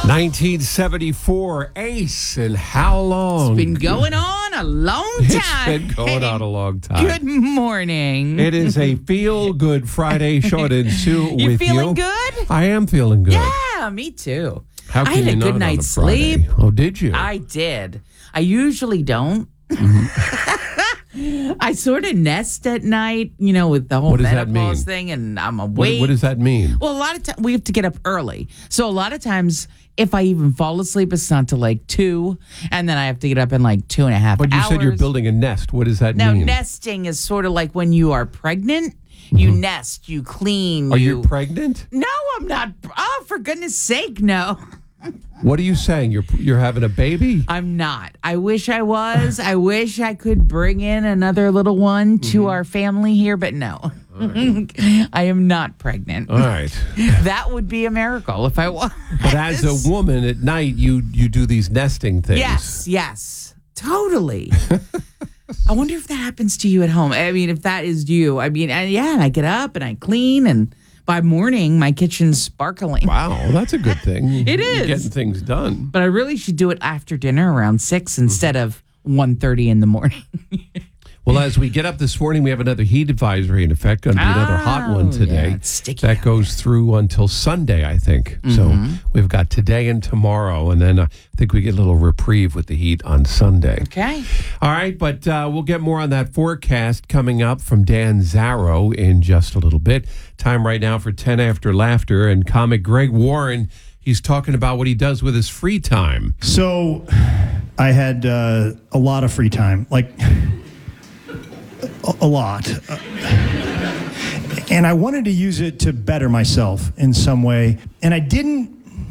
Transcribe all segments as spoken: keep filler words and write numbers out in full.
nineteen seventy-four, Ace, and how long? It's been going on a long time. It's been going Hey, on a long time. Good morning. It is a feel-good Friday. Sean and Sue You with you. feeling good? I am feeling good. Yeah, me too. How I can had you a not good on night's a Friday? sleep. Oh, did you? I did. I usually don't. I sort of nest at night, you know, with the whole What does that menopause mean? thing, and I'm what, awake. what does that mean? Well, a lot of times we have to get up early. So a lot of times, if I even fall asleep, it's not till like two, and then I have to get up in like two and a half But you hours. said you're building a nest. What does that Now, mean? nesting is sort of like when you are pregnant. You nest, you clean. Are you you pregnant? No, I'm not. Oh, for goodness sake, no. What are you saying? You're you're having a baby? I'm not. I wish I was. I wish I could bring in another little one to Mm-hmm. our family here, but no. I am not pregnant. All right. That would be a miracle if I was. But as a woman at night, you you do these nesting things. Yes, yes. Totally. I wonder if that happens to you at home. I mean, if that is you. I mean, and yeah, and I get up and I clean, and by morning, my kitchen's sparkling. Wow, that's a good thing. It You're is. getting things done. But I really should do it after dinner around six instead of one thirty in the morning. Well, as we get up this morning, we have another heat advisory in effect. Going to be another hot one Oh, today. yeah, it's sticky that out goes through until Sunday, I think. Mm-hmm. So we've got today and tomorrow, and then uh, I think we get a little reprieve with the heat on Sunday. Okay. All right, but uh, we'll get more on that forecast coming up from Dan Zarrow in just a little bit. Time right now for ten After Laughter, and comic Greg Warren, he's talking about what he does with his free time. So I had uh, a lot of free time, like a, a lot. Uh, and I wanted to use it to better myself in some way. And I didn't.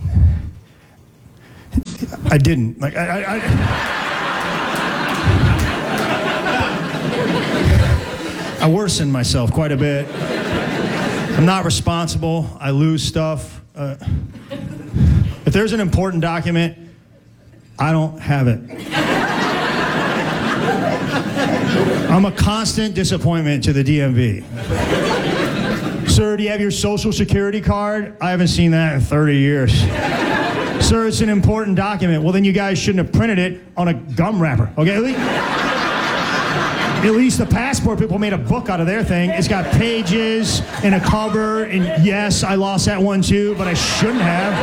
I didn't. Like, I. I, I, I worsened myself quite a bit. I'm not responsible. I lose stuff. Uh, if there's an important document, I don't have it. I'm a constant disappointment to the D M V. Sir, do you have your social security card? I haven't seen that in thirty years. Sir, it's an important document. Well, then you guys shouldn't have printed it on a gum wrapper, okay? At least, at least the passport people made a book out of their thing. It's got pages and a cover, and yes, I lost that one too, but I shouldn't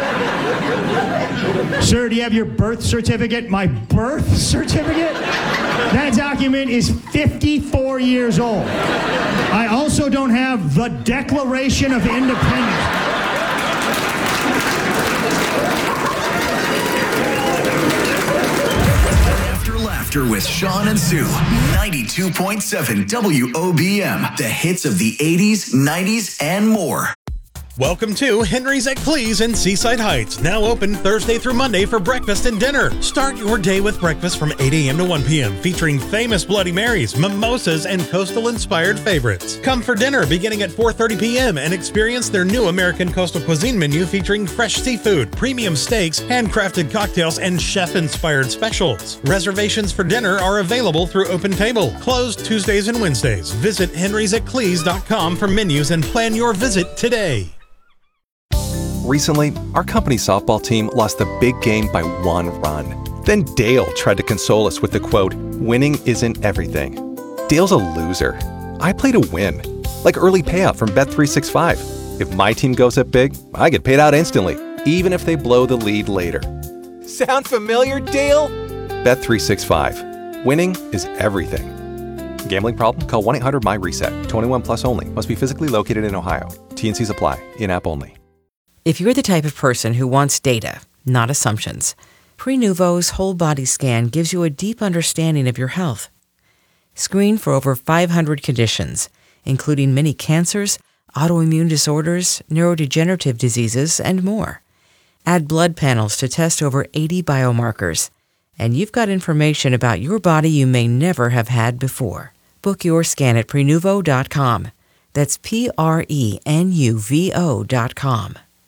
have. Sir, do you have your birth certificate? My birth certificate? That document is fifty-four years old. I also don't have the Declaration of Independence. After Laughter with Sean and Sue, ninety-two point seven W O B M, the hits of the eighties, nineties, and more. Welcome to Henry's at Cleese in Seaside Heights, now open Thursday through Monday for breakfast and dinner. Start your day with breakfast from eight a.m. to one p.m. featuring famous Bloody Marys, mimosas, and coastal-inspired favorites. Come for dinner beginning at four thirty p.m. and experience their new American coastal cuisine menu featuring fresh seafood, premium steaks, handcrafted cocktails, and chef-inspired specials. Reservations for dinner are available through Open Table, closed Tuesdays and Wednesdays. Visit henrys at cleese dot com for menus and plan your visit today. Recently, our company softball team lost the big game by one run. Then Dale tried to console us with the quote, "Winning isn't everything." Dale's a loser. I play to win. Like early payout from Bet three sixty-five. If my team goes up big, I get paid out instantly, even if they blow the lead later. Sound familiar, Dale? Bet three sixty-five. Winning is everything. Gambling problem? Call one eight hundred M Y reset. twenty-one plus only. Must be physically located in Ohio. T and Cs apply. In-app only. If you're the type of person who wants data, not assumptions, Prenuvo's whole body scan gives you a deep understanding of your health. Screen for over five hundred conditions, including many cancers, autoimmune disorders, neurodegenerative diseases, and more. Add blood panels to test over eighty biomarkers, and you've got information about your body you may never have had before. Book your scan at prenuvo dot com. That's P R E N U V O dot com.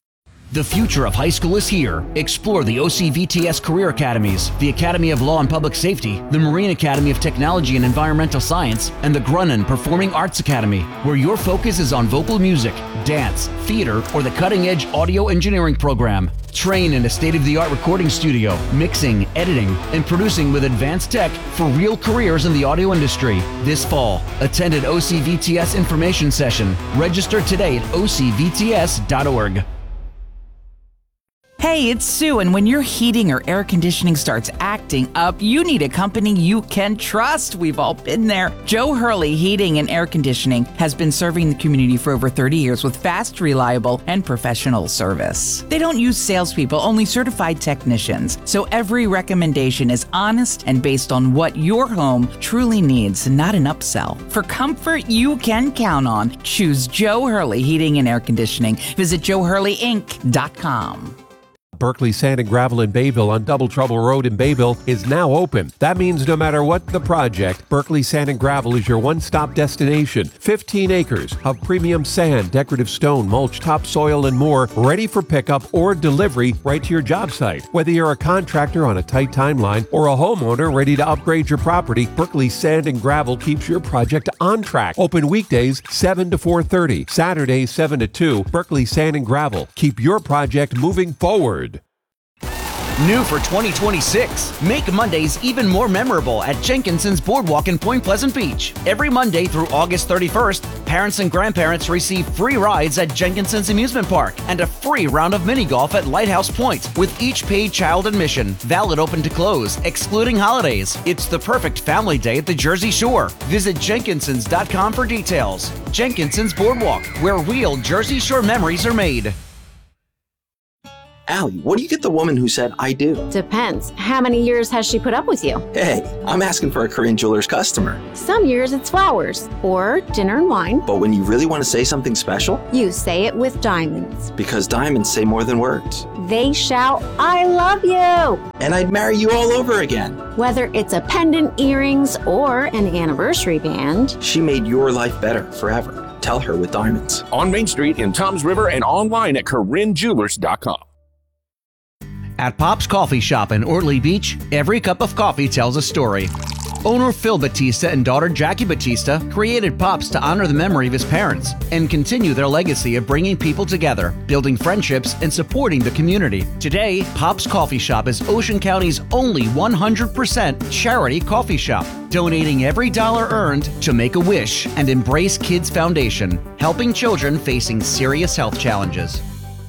The future of high school is here. Explore the O C V T S Career Academies, the Academy of Law and Public Safety, the Marine Academy of Technology and Environmental Science, and the Grunin Performing Arts Academy, where your focus is on vocal music, dance, theater, or the cutting-edge audio engineering program. Train in a state-of-the-art recording studio, mixing, editing, and producing with advanced tech for real careers in the audio industry. This fall, attend an O C V T S information session. Register today at O C V T S dot org. Hey, it's Sue, and when your heating or air conditioning starts acting up, you need a company you can trust. We've all been there. Joe Hurley Heating and Air Conditioning has been serving the community for over thirty years with fast, reliable, and professional service. They don't use salespeople, only certified technicians. So every recommendation is honest and based on what your home truly needs, not an upsell. For comfort you can count on, choose Joe Hurley Heating and Air Conditioning. Visit joe hurley inc dot com. Berkeley Sand and Gravel in Bayville on Double Trouble Road in Bayville is now open. That means no matter what the project, Berkeley Sand and Gravel is your one-stop destination. fifteen acres of premium sand, decorative stone, mulch, topsoil, and more, ready for pickup or delivery right to your job site. Whether you're a contractor on a tight timeline or a homeowner ready to upgrade your property, Berkeley Sand and Gravel keeps your project on track. Open weekdays seven to four thirty, Saturdays seven to two. Berkeley Sand and Gravel. Keep your project moving forward. New for twenty twenty-six, make Mondays even more memorable at Jenkinson's Boardwalk in Point Pleasant Beach. Every Monday through August thirty-first, parents and grandparents receive free rides at Jenkinson's Amusement Park and a free round of mini golf at Lighthouse Point with each paid child admission, valid open to close, excluding holidays. It's the perfect family day at the Jersey Shore. Visit Jenkinsons dot com for details. Jenkinson's Boardwalk, where real Jersey Shore memories are made. Allie, what do you get the woman who said, I do? Depends. How many years has she put up with you? Hey, I'm asking for a Korean Jewelers customer. Some years it's flowers or dinner and wine. But when you really want to say something special, you say it with diamonds. Because diamonds say more than words. They shout, I love you. And I'd marry you all over again. Whether it's a pendant, earrings, or an anniversary band. She made your life better forever. Tell her with diamonds. On Main Street in Toms River and online at Korean Jewelers dot com. At Pop's Coffee Shop in Ortley Beach, every cup of coffee tells a story. Owner Phil Batista and daughter Jackie Batista created Pop's to honor the memory of his parents and continue their legacy of bringing people together, building friendships, and supporting the community. Today, Pop's Coffee Shop is Ocean County's only one hundred percent charity coffee shop, donating every dollar earned to Make-A-Wish and Embrace Kids Foundation, helping children facing serious health challenges.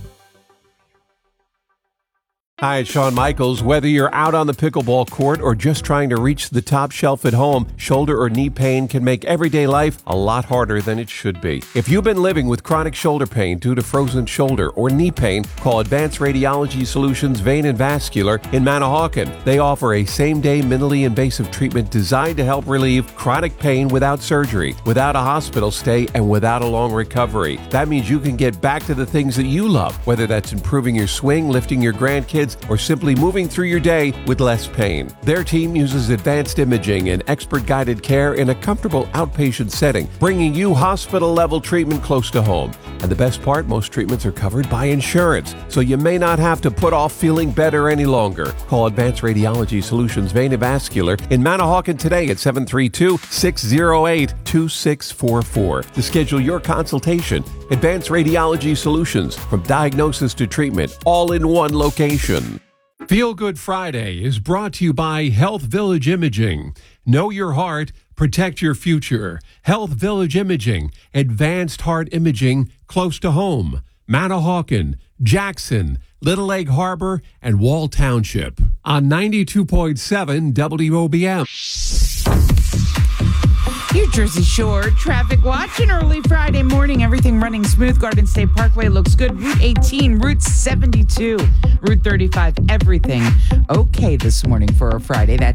Hi, it's Shawn Michaels. Whether you're out on the pickleball court or just trying to reach the top shelf at home, shoulder or knee pain can make everyday life a lot harder than it should be. If you've been living with chronic shoulder pain due to frozen shoulder or knee pain, call Advanced Radiology Solutions Vein and Vascular in Manahawkin. They offer a same-day minimally invasive treatment designed to help relieve chronic pain without surgery, without a hospital stay, and without a long recovery. That means you can get back to the things that you love, whether that's improving your swing, lifting your grandkids, or simply moving through your day with less pain. Their team uses advanced imaging and expert-guided care in a comfortable outpatient setting, bringing you hospital-level treatment close to home. And the best part, most treatments are covered by insurance, so you may not have to put off feeling better any longer. Call Advanced Radiology Solutions Vein and Vascular in Manahawkin today at seven three two, six zero eight, two six four four to schedule your consultation. Advanced Radiology Solutions, from diagnosis to treatment, all in one location. Feel Good Friday is brought to you by Health Village Imaging. Know your heart, protect your future. Health Village Imaging, advanced heart imaging close to home. Manahawkin, Jackson, Little Egg Harbor, and Wall Township. On ninety-two point seven W O B M. Your Jersey Shore traffic watch, an early Friday morning. Everything running smooth. Garden State Parkway looks good. Route eighteen, Route seventy-two, Route thirty-five. Everything okay this morning for a Friday. That